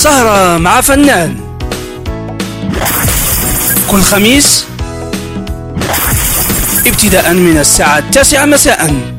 سهرة مع فنان كل خميس ابتداء من الساعة 9 مساء